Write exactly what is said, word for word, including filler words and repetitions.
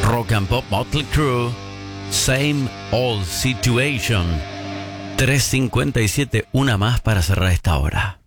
Rock and Pop Motley Crue, Same Old Situation. tres cincuenta y siete, una más para cerrar esta hora.